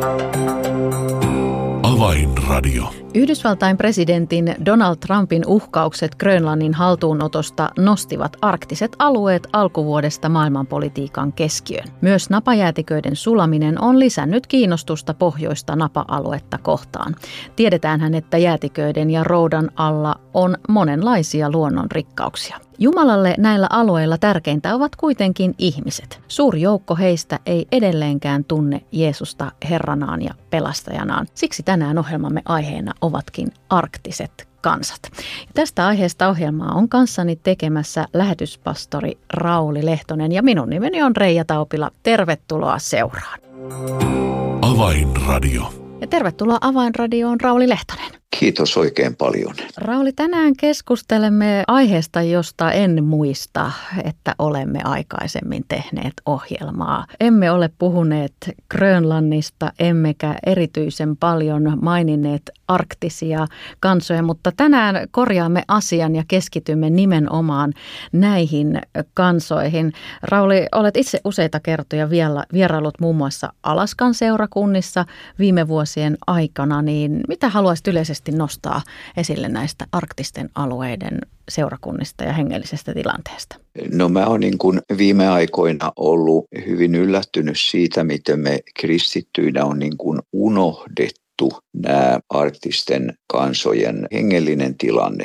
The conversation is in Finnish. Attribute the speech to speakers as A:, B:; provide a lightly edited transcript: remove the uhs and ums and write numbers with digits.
A: Avainradio.
B: Yhdysvaltain presidentin Donald Trumpin uhkaukset Grönlannin haltuunotosta nostivat arktiset alueet alkuvuodesta maailmanpolitiikan keskiöön. Myös napajäätiköiden sulaminen on lisännyt kiinnostusta pohjoista napa-aluetta kohtaan. Tiedetäänhän, että jäätiköiden ja roudan alla on monenlaisia luonnonrikkauksia. Jumalalle näillä alueilla tärkeintä ovat kuitenkin ihmiset. Suuri joukko heistä ei edelleenkään tunne Jeesusta Herranaan ja pelastajanaan. Siksi tänään ohjelmamme aiheena ovatkin arktiset kansat. Ja tästä aiheesta ohjelmaa on kanssani tekemässä lähetyspastori Rauli Lehtonen ja minun nimeni on Reija Taupila. Tervetuloa seuraan.
A: Avainradio.
B: Ja tervetuloa Avainradioon Rauli Lehtonen.
C: Kiitos oikein paljon.
B: Rauli, tänään keskustelemme aiheesta, josta en muista, että olemme aikaisemmin tehneet ohjelmaa. Emme ole puhuneet Grönlannista, emmekä erityisen paljon maininneet arktisia kansoja, mutta tänään korjaamme asian ja keskitymme nimenomaan näihin kansoihin. Rauli, olet itse useita kertoja vierailut muun muassa Alaskan seurakunnissa viime vuosien aikana, niin mitä haluaisit yleisesti nostaa esille näistä arktisten alueiden seurakunnista ja hengellisestä tilanteesta?
C: No mä oon viime aikoina ollut hyvin yllättynyt siitä, miten me kristittyinä on unohdettu nämä arktisten kansojen hengellinen tilanne.